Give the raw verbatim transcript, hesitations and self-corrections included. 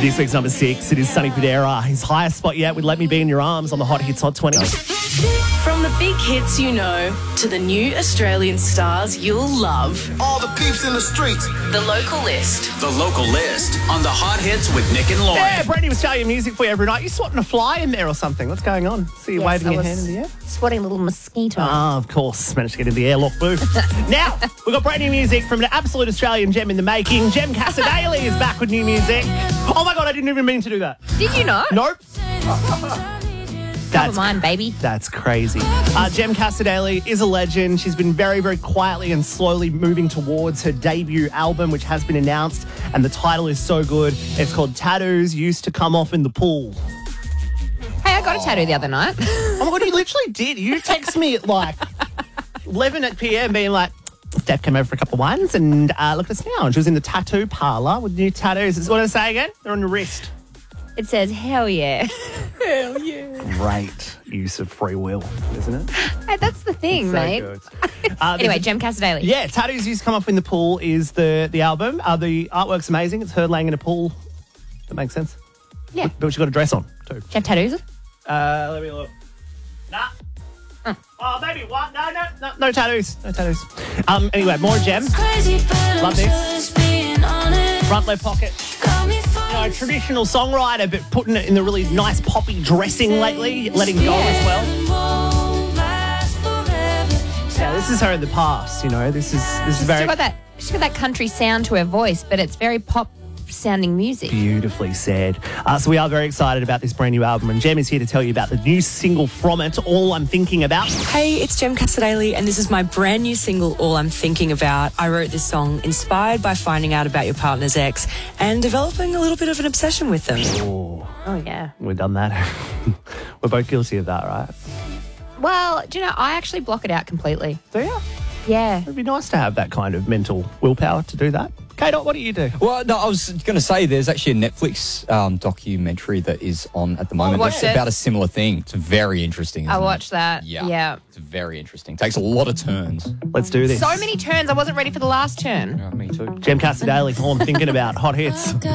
This week's number six, it is Sonny Fodera. His highest spot yet with Let Me Be in Your Arms on the Hot Hits Hot twenty. From the big hits you know to the new Australian stars you'll love. All the peeps in the streets. The Local List. The Local List on the Hot Hits with Nick and Lauren. Yeah, brand new Australian music for you every night. You swatting a fly in there or something? What's going on? See you Yes, waving I your was hand in the air? Swatting a little mosquito. Ah, of course. Managed to get in the airlock booth. Now, we've got brand new music from an absolute Australian gem in the making. Jem Casadale is back with new music. Oh my God, I didn't even mean to do that. Did you know? Nope. Double mine, baby. That's crazy. Uh, Jem Casadale is a legend. She's been very, very quietly and slowly moving towards her debut album, which has been announced, and the title is so good. It's called Tattoos Used to Come Off in the Pool. Hey, I got a tattoo the other night. Oh my God, you literally did. You text me at like eleven p m being like, Steph came over for a couple of wines and uh, look at us now. And she was in the tattoo parlour with new tattoos. Is what I say again? They're on your wrist. It says, hell yeah. Hell yeah. Great use of free will, isn't it? Hey, that's the thing, So mate. good. Uh, Anyway, there's a- Jem Casadale. Yeah, Tattoos Used to Come Up in the Pool is the, the album. Uh, the artwork's amazing. It's her laying in a pool. That makes sense. Yeah. But she got a dress on, too. Do you have tattoos? Uh, let me look. Nah. Oh, maybe what? No, no, no, no tattoos. No tattoos. Um, anyway, more Jem. Love this. Front left pocket. You know, a traditional songwriter, but putting it in the really nice poppy dressing lately, letting go as well. Yeah, this is her in the past, you know. This is this is She's very still got that, she's got that country sound to her voice, but it's very pop sounding music. beautifully said. Uh, so we are very excited about this brand new album, and Jem is here to tell you about the new single from it, All I'm Thinking About. Hey, it's Jem Casadale, and this is my brand new single, All I'm Thinking About. I wrote this song inspired by finding out about your partner's ex and developing a little bit of an obsession with them. Oh, Oh, yeah. we've done that. We're both guilty of that, right? Well, do you know, I actually block it out completely. So yeah, Yeah. it'd be nice to have that kind of mental willpower to do that. K-Dot, what do you do? Well, no, I was going to say there's actually a Netflix um, documentary that is on at the moment. watched It's it. about a similar thing. It's very interesting. I isn't it? watched that. Yeah. Yeah. It's very interesting. Takes a lot of turns. Let's do this. So many turns. I wasn't ready for the last turn. Yeah, me too. Jem Casadale, All I'm Thinking About, Hot Hits.